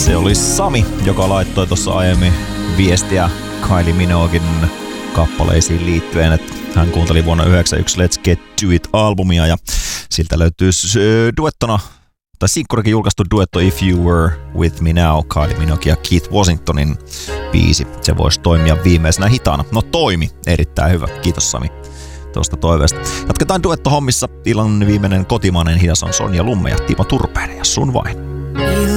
Se oli Sami, joka laittoi tuossa aiemmin viestiä Kylie Minoguein kappaleisiin liittyen, että hän kuunteli vuonna 1991 Let's Get To It-albumia ja siltä löytyy duettona, tai sinkkurikin julkaistu duetto If You Were With Me Now, Kylie Minogue ja Keith Washingtonin biisi. Se voisi toimia viimeisenä hitaana. No toimi, erittäin hyvä. Kiitos Sami tuosta toiveesta. Jatketaan duettohommissa. Illan viimeinen kotimainen hidas on Sonja Lumme ja Timo Turpeinen ja Sun Vain.